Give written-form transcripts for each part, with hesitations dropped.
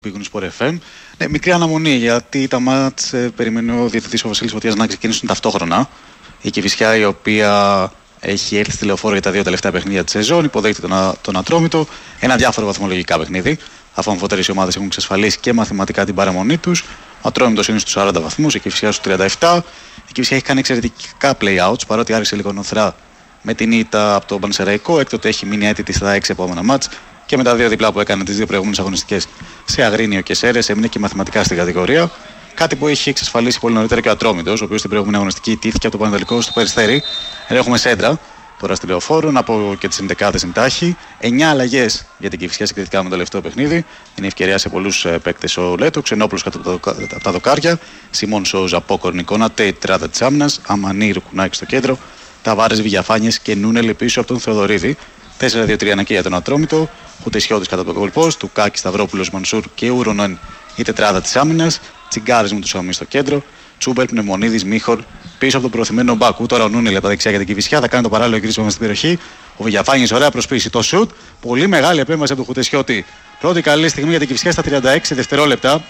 Πήγουν Sport FM. Ναι, μικρή αναμονή γιατί τα μάτς περιμένει ο διαιτητής ο Βασίλης Φωτιάς να ξεκινήσουν ταυτόχρονα. Η Κηφισιά, η οποία έχει έρθει στη Λεωφόρο για τα δύο τελευταία παιχνίδια της σεζόν, υποδέχεται τον Ατρόμητο. Ένα διάφορο βαθμολογικά παιχνίδι. Αφού αμφότερες οι ομάδες έχουν εξασφαλίσει και μαθηματικά την παραμονή τους. Ο Ατρόμητος είναι στους 40 βαθμούς, η Κηφισιά στους 37. Η Κηφισιά έχει κάνει εξαιρετικά play-outs παρότι άρχισε λίγο νοθρά με την ήττα από τον Πανσεραϊκό. Έκτοτε έχει μείνει έτοιτη στα 6 επόμενα μάτς. Και με τα δύο διπλά που έκανε τις δύο προηγούμενες αγωνιστικές σε Αγρίνιο και Σέρρες, έμεινε και μαθηματικά στην κατηγορία. Κάτι που έχει εξασφαλίσει πολύ νωρίτερα και ο Ατρόμητος, ο οποίος στην προηγούμενη αγωνιστική ιτήθηκε από το Πανετολικό στο Περιστέρι. Έχουμε σέντρα τώρα στη Λεωφόρο, να πω και τις ενδεκάδες εντάχει. 9 αλλαγές για την Κηφισιά συγκριτικά με το τελευταίο παιχνίδι. Είναι ευκαιρία σε πολλούς παίκτες ο Λέτο, Ξενόπουλος από τα δοκάρια, Σιμών ο Ζαπό Κορνικόνα, Τέιτ τράτα της άμυνας, Αμανί Ρουκουνάκη στο κέντρο, Ταβάρες Βηγιαφάνιες και Νούνελ πίσω από τον Θεοδωρίδη. 4-2-3 για τον Ατρόμητο. Χουτεσιώτης κατά το κολπός, του Κάκη Σταυρόπουλος Μανσούρ και Ουρονόν η τετράδα της άμυνας. Τσιγκάρες με του Σαωμή στο κέντρο. Τσούμπερ, Πνευμονίδης, Μίχορ πίσω από τον προωθημένο Μπάκου. Τώρα ο Νούνελ από τα δεξιά για την Κηφισιά θα κάνει το παράλληλο γύρισμα στην περιοχή. Ο Βηγιαφάνιες, ωραία προσποίηση. Το σουτ. Πολύ μεγάλη επέμβαση από τον Χουτεσιώτη. Πρώτη καλή στιγμή για την Κηφισιά στα 36 δευτερόλεπτα.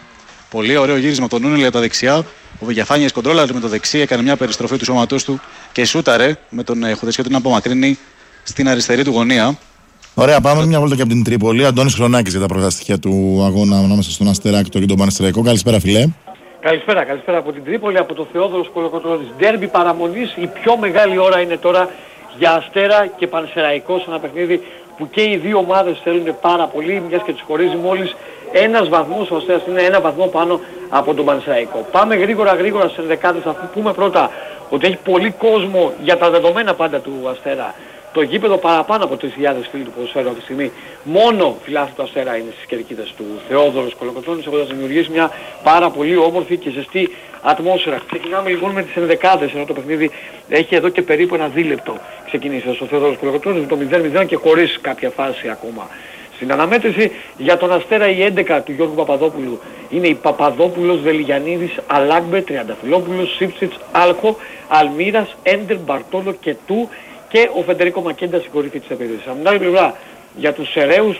Πολύ ωραίο γύρισμα από τον Νούνελ από τα δεξιά. Ο Βηγιαφάνιες κοντρόλαρε με το δεξί, έκανε μια περιστροφή του σώματός του και σούταρε με τον Χουτεσιώτη να απομακρύνει στην αριστερή του γωνία. Ωραία, πάμε μια βόλτα και από την Τρίπολη. Αντώνης Χρονάκης για τα πρώτα στοιχεία του αγώνα ανάμεσα στον Αστεράκητο και τον Πανσεραϊκό. Καλησπέρα, φιλέ. Καλησπέρα από την Τρίπολη, από το Θεόδωρο Κολοκοτρώνης. Ντέρμπι παραμονής, η πιο μεγάλη ώρα είναι τώρα για Αστέρα και Πανσεραϊκό σε ένα παιχνίδι που και οι δύο ομάδες θέλουν πάρα πολύ, μιας και τους χωρίζει μόλις ένας βαθμός. Ο Αστέρας είναι ένα βαθμό πάνω από τον Πανσεραϊκό. Πάμε γρήγορα στις ενδεκάδες, αφού πούμε πρώτα ότι έχει πολύ κόσμο για τα δεδομένα πάντα του Αστέρα. Το γήπεδο παραπάνω από 3.000 φίλοι του ποδοσφαίρου αυτή τη στιγμή. Μόνο φιλάθλοι του Αστέρα είναι στις κερκίδες του Θεόδωρος Κολοκοτρώνης, έχοντας δημιουργήσει μια πάρα πολύ όμορφη και ζεστή ατμόσφαιρα. Ξεκινάμε λοιπόν με τις ενδεκάδες, ενώ το παιχνίδι έχει εδώ και περίπου ένα δίλεπτο ξεκινήσει στο Θεόδωρος Κολοκοτρώνης με το 0-0 και χωρίς κάποια φάση ακόμα. Στην αναμέτρηση για τον Αστέρα η 11 του Γιώργου Παπαδόπουλου είναι η Παπαδόπουλος, Βελιγιαννίδης, Αλάγκμπε, Τριανταφυλόπουλος, Σίψιτς, Άλχο, Αλμύρας, Έντερ, Μπαρτόλο και Του και ο Φεντερίκο Μακέντα στην κορυφή της επίδεσης. Από την άλλη πλευρά για τους Σεραίους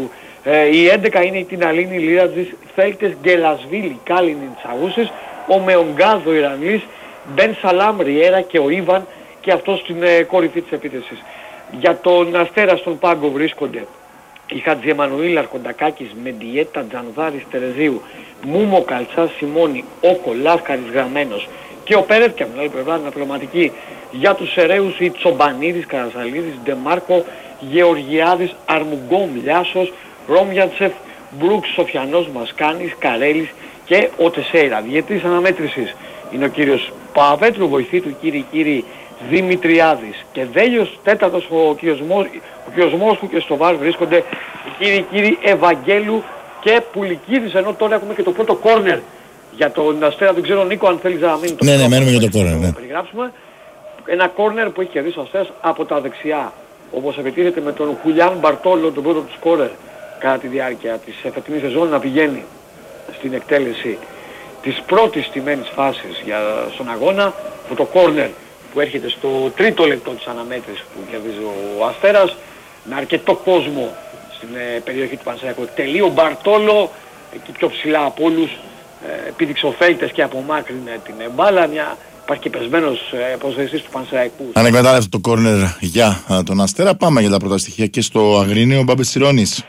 η 11 είναι η Τιναλίνη, Λίρατζης, Θέλτες, Γκελασβίλη, Κάλινιν, Τσαούσης, ο Μεογκάδο Ιρανλής, Μπεν Σαλάμ, Ριέρα και ο Ήβαν και αυτό στην κορυφή της επίδεσης. Για τον Αστέρα στον πάγκο βρίσκονται η Χατζη Εμμανουήλ, Αρχοντακάκης, Μεντιέτα, Τζανδάρης, Τερεζίου, Μούμο, Καλτσάς, Σιμώνη, Όκο, Λάσκαρης, Γραμμένος και ο Πέρεθ, και από την άλλη πλευρά είναι απλωματική για τους Σεραίους η Τσομπανίδης, Καραζαλίδης, Ντεμάρκο, Γεωργιάδης, Αρμουγκόμ, Λιάσος, Ρόμιατσεφ, Μπρούξ, Σοφιανός, Μασκάνης, Καρέλης και ο Τεσέιρα. Διαιτής αναμέτρησης είναι ο κύριος Παπαπέτρου, βοηθή του κύριοι Δημητριάδης και Δέλιος, τέταρτος ο κύριος Μόσχου και στο βάρ βρίσκονται οι κύριοι Ευαγγέλου και Πουλικίδης, ενώ τώρα έχουμε και το πρώτο κόρνερ για τον Αστέρα. Δεν ξέρω Νίκο αν θέλεις να μείνει το Ναι, μένουμε για το κόρνερ, ναι. Περιγράψουμε. Ένα κόρνερ που έχει κερδίσει ο Αστέρας από τα δεξιά, όπως επιτίθεται με τον Χουλιάν Μπαρτόλο, τον πρώτο του σκόρερ κατά τη διάρκεια της φετινής σεζόν, να πηγαίνει στην εκτέλεση της πρώτης τιμένης φάσης στον αγώνα, από το κόρνερ που έρχεται στο τρίτο λεπτό της αναμέτρησης που κερδίζει ο Αστέρας, με αρκετό κόσμο στην περιοχή του Πανσεραϊκού. Τελεί ο Μπαρτόλο, εκεί πιο ψηλά από όλους, πήδηξε ο Φέλτες και απομάκρυνε την μπάλα. Υπάρχει και πεσμένος ποδοσφαιριστής του Πανσεραϊκού. Ανεκμετάλλευτο το κόρνερ για τον Αστέρα. Πάμε για τα πρώτα στοιχεία και στο Αγρίνιο, Μπάμπης Τσιρώνης.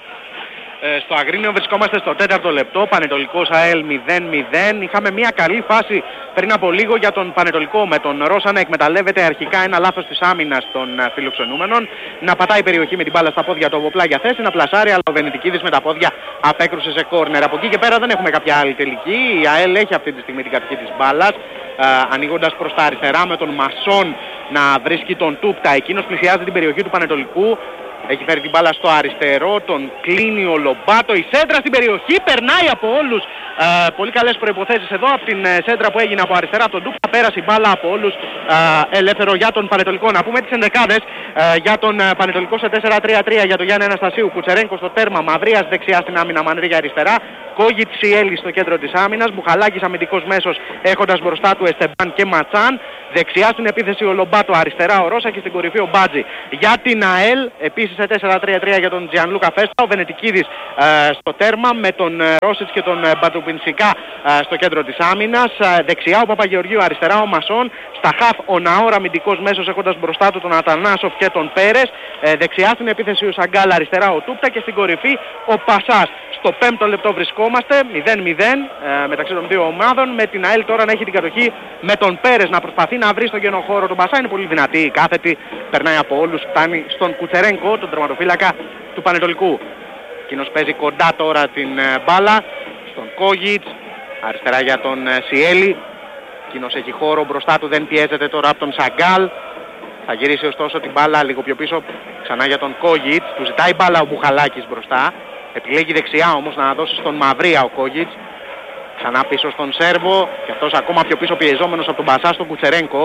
Στο Αγρίνιο βρισκόμαστε στο 4ο λεπτό, Πανετολικός ΑΕΛ 0-0. Είχαμε μια καλή φάση πριν από λίγο για τον Πανετολικό, με τον Ρώσα να εκμεταλλεύεται αρχικά ένα λάθος της άμυνας των φιλοξενούμενων, να πατάει η περιοχή με την μπάλα στα πόδια του από πλάγια θέση, να πλασάρει, αλλά ο Βενιτικίδης με τα πόδια απέκρουσε σε κόρνερ. Από εκεί και πέρα δεν έχουμε κάποια άλλη τελική. Η ΑΕΛ έχει αυτή τη στιγμή την κατοχή της μπάλας, ανοίγοντας προς τα αριστερά με τον Μασόν να βρίσκει τον Τούπτα. Εκείνος πλησιάζει την περιοχή του Πανετολικού. Έχει φέρει την μπάλα στο αριστερό, τον κλείνει ο Λομπάτο, η σέντρα στην περιοχή, περνάει από όλους. Πολύ καλές προϋποθέσεις εδώ από την σέντρα που έγινε από αριστερά από τον Ντούπα, πέρασε η μπάλα από όλους, ελεύθερο για τον Πανετολικό. Να πούμε τις ενδεκάδες για τον Πανετολικό σε 4-3-3 για τον Γιάννη Αναστασίου, Κουτσερένκο στο τέρμα, Μαυρίας δεξιά στην άμυνα, Μανρίγια αριστερά, Κόγιτ Σιέλη στο κέντρο της άμυνας, Μπουχαλάκης αμυντικός μέσος έχοντας μπροστά του Εστεμπάν και Ματσάν. Δεξιά στην επίθεση ο Λομπάτο, αριστερά ο Ρώσα και στην κορυφή ο Μπάτζη. Για την ΑΕΛ, επίσης σε 4-3-3 για τον Τζιανλούκα Φέστα, ο Βενετικίδης στο τέρμα με τον Ρώσιτς και τον Μπατουπινσικά στο κέντρο της άμυνας. Δεξιά ο Παπαγεωργίου, αριστερά ο Μασόν. Στα χαφ ο Ναόρα αμυντικός μέσος έχοντας μπροστά του τον Ατανάσοφ και τον Πέρες. Δεξιά στην επίθεση ο Σαγκάλ, αριστερά ο Τούπτα και στην κορυφή ο Πασάς. Στο 5ο λεπτό βρισκόμαστε, 0-0 μεταξύ των δύο ομάδων, με την ΑΕΛ τώρα να έχει την κατοχή, με τον Πέρες να προσπαθεί να βρει στον κενό χώρο τον Πασά. Είναι πολύ δυνατή η κάθετη, περνάει από όλους, φτάνει στον Κουτσερένκο, τον τερματοφύλακα του Πανετολικού. Εκείνος παίζει κοντά τώρα την μπάλα στον Κόγιτς, αριστερά για τον Σιέλη. Εκείνος έχει χώρο μπροστά του, δεν πιέζεται τώρα από τον Σαγκάλ. Θα γυρίσει ωστόσο την μπάλα λίγο πιο πίσω, ξανά για τον Κόγιτς. Του ζητάει μπάλα ο Μπουχαλάκης μπροστά. Επιλέγει δεξιά όμως να δώσει στον Μαυρία ο Κόγιτς. Ξανά πίσω στον Σέρβο και αυτός ακόμα πιο πίσω πιεζόμενος από τον Μπασά στον Κουτσερένκο.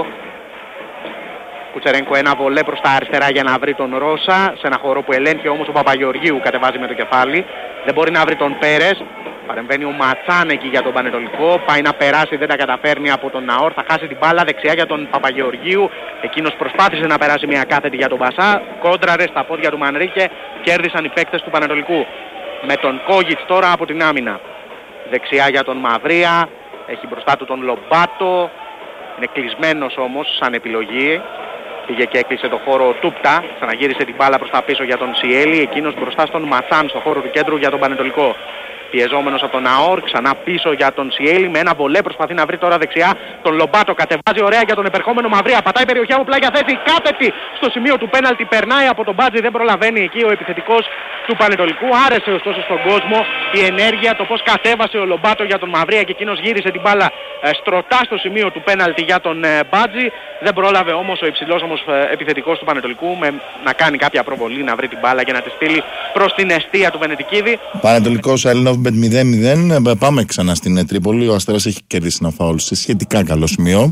Κουτσερένκο ένα βολέ προς τα αριστερά για να βρει τον Ρώσα. Σε ένα χώρο που ελέγχει όμως ο Παπαγεωργίου, κατεβάζει με το κεφάλι. Δεν μπορεί να βρει τον Πέρες. Παρεμβαίνει ο Ματσάν εκεί για τον Πανετολικό. Πάει να περάσει, δεν τα καταφέρνει από τον Ναόρ. Θα χάσει την μπάλα δεξιά για τον Παπαγεωργίου. Εκείνος προσπάθησε να περάσει μια κάθετη για τον Μπασά. Κόντραρε στα πόδια του Μανρίκε. Κέρδισαν οι παίκτες του Πανετολικού. Με τον Κόγιτς τώρα από την άμυνα. Δεξιά για τον Μαυρία. Έχει μπροστά του τον Λομπάτο. Είναι κλεισμένος όμως σαν επιλογή. Πήγε και έκλεισε το χώρο ο Τούπτα. Ξαναγύρισε την μπάλα προς τα πίσω για τον Σιέλη. Εκείνος μπροστά στον Ματσάν στο χώρο του κέντρου για τον Πανετολικό. Πιεζόμενος από τον Ναόρ, ξανά πίσω για τον Σιέλη. Με ένα βολέ προσπαθεί να βρει τώρα δεξιά τον Λομπάτο. Κατεβάζει ωραία για τον επερχόμενο Μαυρία. Πατάει περιοχή από πλάγια θέση. Κάθετη στο σημείο του πέναλτι. Περνάει από τον Μπάτζη. Δεν προλαβαίνει εκεί ο επιθετικός του Πανετολικού. Άρεσε ωστόσο στον κόσμο η ενέργεια, το πως κατέβασε ο Λομπάτο για τον Μαυρία και εκείνος γύρισε την μπάλα στρωτά στο σημείο του πέναλτι για τον Μπάτζη. Δεν πρόλαβε όμως ο υψηλός όμως επιθετικός του Πανετολικού να κάνει κάποια προβολή, να βρει την μπάλα και να τη στείλει προς την εστία του Βενετικίδη. Πανετολικός Ελληνόβμπετ 0-0. Πάμε ξανά στην Τρίπολη. Ο Αστέρας έχει κερδίσει ένα φάουλ σε σχετικά καλό σημείο.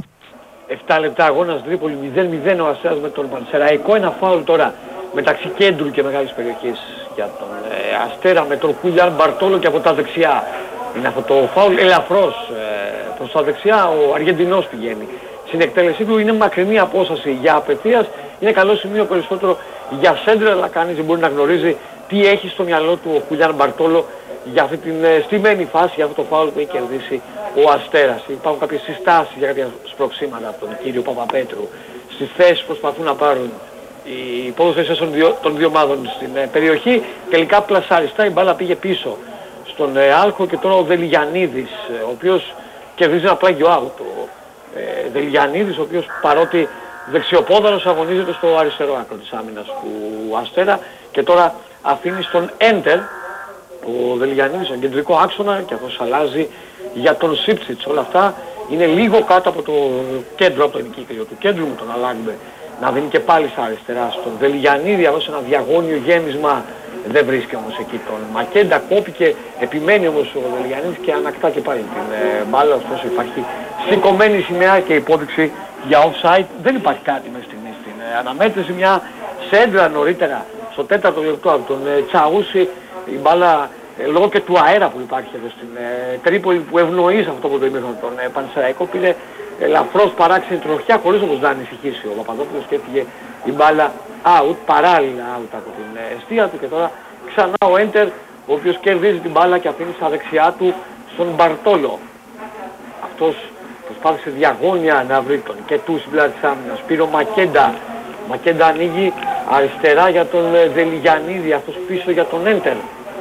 7 λεπτά αγώνας Τρίπολη, 0-0 ο Αστέρας με τον Πανσεραϊκό. Ένα φάουλ τώρα μεταξύ κέντρου και μεγάλης περιοχής για τον Αστέρα με τον Χουλιάν Μπαρτόλο και από τα δεξιά. Είναι αυτό το φάουλ ελαφρώς προς τα δεξιά, ο Αργεντινός πηγαίνει. Στην εκτέλεσή του είναι μακρινή απόσταση για απευθείας, είναι καλό σημείο περισσότερο για σέντρα, αλλά κανείς δεν μπορεί να γνωρίζει τι έχει στο μυαλό του ο Χουλιάν Μπαρτόλο για αυτή την στημένη φάση, για αυτό το φάουλ που έχει κερδίσει ο Αστέρας. Υπάρχουν κάποιες συστάσεις για κάποια σπροξήματα από τον κύριο Παπαπέτρου. Στις θέσεις προσπαθούν να πάρουν οι ποδοσφαιριστές των δύο ομάδων στην περιοχή. Τελικά πλασαριστά η μπάλα πήγε πίσω στον Άλχο και τώρα ο Δελιγιαννίδης, ο οποίος κερδίζει ένα πλάγιο out. Ο Δελιγιαννίδης, ο οποίος παρότι δεξιοπόδαρος αγωνίζεται στο αριστερό άκρο της άμυνας του Αστέρα και τώρα αφήνει στον Έντερ ο Δελιγιαννίδης, τον κεντρικό άξονα, και αυτός αλλάζει για τον Σίπτσιτς. Όλα αυτά είναι λίγο κάτω από το κέντρο, από το ενοικίκλιο του κέντρου με τον Αλάγκμπε να δίνει και πάλι στα αριστερά στον Δελιγιαννίδη, έδωσε ένα διαγώνιο γέμισμα, δεν βρίσκει όμως εκεί τον Μακέντα, κόπηκε, επιμένει όμως ο Δελιγιαννίδης και ανακτά και πάλι την μπάλα, ωστόσο υπάρχει σηκωμένη σημαία και υπόδειξη για offside. Δεν υπάρχει κάτι μέσα στην αναμέτρηση, μια σέντρα νωρίτερα στο 4ο λεπτό από τον Τσαούσι, η μπάλα λόγω και του αέρα που υπάρχει εδώ στην Τρίπολη που ευνοεί σε αυτό που το ημίχρονο τον Πανσεραϊκό, πήρε ελαφρώς παράξενη τροχιά χωρίς όμως να ανησυχήσει ο Παπαδόπουλος και έφυγε η μπάλα out, παράλληλα out από την εστία του και τώρα ξανά ο Έντερ, ο οποίος κερδίζει την μπάλα και αφήνει στα δεξιά του στον Μπαρτόλο. Αυτός προσπάθησε διαγώνια να βρει τον και του στην πλάτη της άμυνας. Πήρε ο Μακέντα ανοίγει αριστερά για τον Δελιγιαννίδη, αυτός πίσω για τον Έντερ.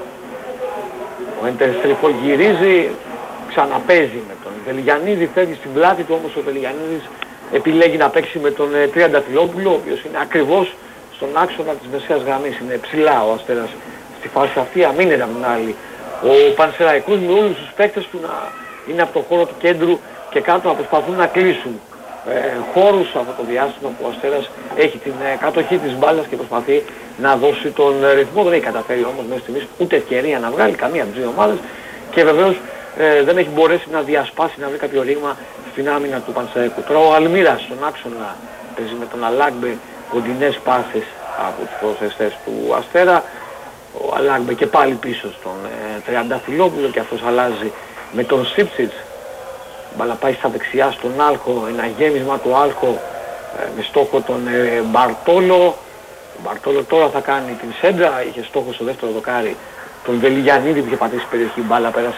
Ο Έντερ στριφογυρίζει, ξαναπέζει με τον Δελιγιαννίδη, φεύγει στην πλάτη του, όμως ο Δελιγιαννίδης επιλέγει να παίξει με τον Τριανταφυλόπουλο, ο οποίος είναι ακριβώς στον άξονα της μεσαίας γραμμής, είναι ψηλά ο Αστέρας στη φάση αυτή, αμήνεται από την άλλη. Ο Πανσεραϊκός με όλους τους παίκτες του να είναι από το χώρο του κέντρου και κάτω να προσπαθούν να κλείσουν χώρους από το διάστημα που ο Αστέρας έχει την κατοχή της μπάλας και προσπαθεί να δώσει τον ρυθμό. Δεν έχει καταφέρει όμως μέχρι στιγμής ούτε ευκαιρία να βγάλει καμία από τις δύο ομάδες και βεβαίως δεν έχει μπορέσει να διασπάσει, να βρει κάποιο ρήγμα στην άμυνα του Πανσεραϊκού. Τώρα ο Αλμύρας στον άξονα παίζει με τον Αλάγκμπε κοντινές πάσες από τους ποδοσφαιριστές του Αστέρα. Ο Αλάγκμπε και πάλι πίσω στον Τριανταφυλόπουλο και αυτός αλλάζει με τον Σίψιτς. Μπάλα πάει στα δεξιά στον Άλχο, ένα γέμισμα του Άλχο με στόχο τον Μπαρτόλο. Ο Μπαρτόλο τώρα θα κάνει την σέντρα, είχε στόχο στο δεύτερο δοκάρι τον Βελιγιαννίδη που είχε πατήσει περιοχή, μπάλα πέρασε